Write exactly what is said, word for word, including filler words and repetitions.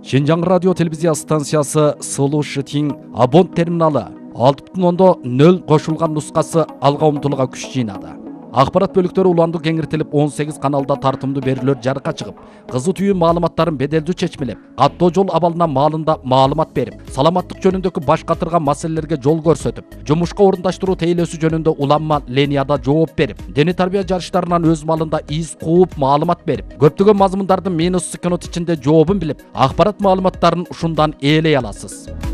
Шинжаң радио телевизия станциясы Сылуу Шытиң Абон терминалы алты бүтүн ондон нөл кошулган нускасы алга умтулууга күч жыйнады. Акпарат бөлүктөрү уланды кеңиртилип он сегиз каналда тартымдуу берүүлөр жарыкка чыгып, кызуу түйүн маалыматтарын беделдүү чечмелеп, каттоо жол абалына маалында маалымат берип, саламаттык жөнүндөгү баш катырган маселелерге жол көрсөтүп, жумушка орундаштыруу тейлөөсү жөнүндө уланма ленияда жооп берип, дене тарбия жарыштарынан өз малында из кууп маалымат берип, көптөгөн мазмундардын минус секунд ичинде жообун билип, акпарат маалыматтарын ушундан ээлей аласыз.